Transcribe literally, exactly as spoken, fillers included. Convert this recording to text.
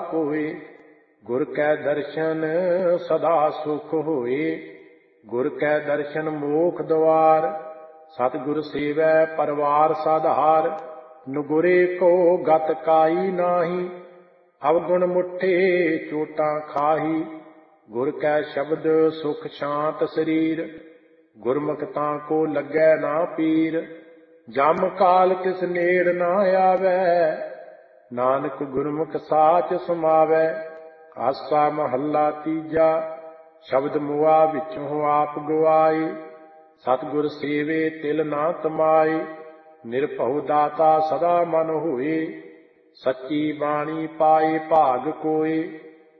कोय। गुर कै दर्शन सदा सुख होए। गुर कै दर्शन मोख द्वार। सतगुर सेवै परवार साधार। नुगुरे को गत काई नाही। अवगुण मुठे चोटां खाही। गुर कै शब्द सुख शांत शरीर। गुरमुख तां को लगै ना पीर। जम काल किस नेड़ ना आवै। नानक गुरमुख साच समावै। आसा महला तीजा। शब्द मुआ विचों आप गवाए। सतगुर सेवे तिल ना तमाए। निरभਉ दाता सदा मन होए। सच्ची बाणी पाए भाग कोय।